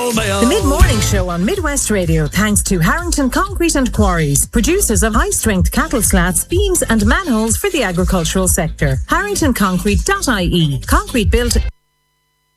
The mid-morning show on Midwest Radio, thanks to Harrington Concrete and Quarries, producers of high-strength cattle slats, beams and manholes for the agricultural sector. HarringtonConcrete.ie. Concrete built